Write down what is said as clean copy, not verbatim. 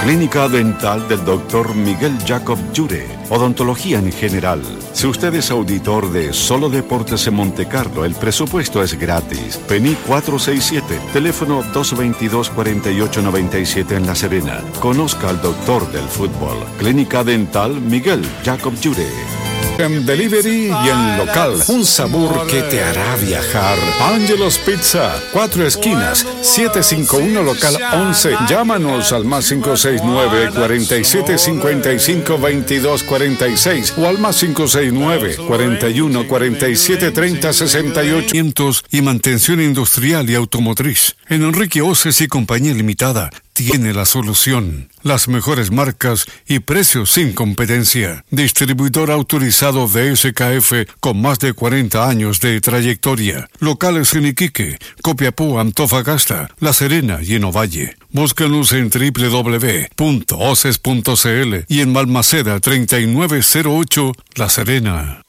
Clínica Dental del Dr. Miguel Jacob Llure. Odontología en general. Si usted es auditor de Solo Deportes en Montecarlo, el presupuesto es gratis. PENI 467, teléfono 222-4897 en La Serena. Conozca al doctor del fútbol. Clínica Dental Miguel Jacob Llure. En delivery y en local, un sabor que te hará viajar. Angelo's Pizza, 4 esquinas, 751 local 11. Llámanos al más 569-4755-2246 o al más 569-4147-3068. Y mantención industrial y automotriz. En Enrique Oces y Compañía Limitada tiene la solución. Las mejores marcas y precios sin competencia. Distribuidor autorizado de SKF con más de 40 años de trayectoria. Locales en Iquique, Copiapó, Antofagasta, La Serena y en Ovalle. Búscanos en www.oces.cl y en Balmaceda 3908, La Serena.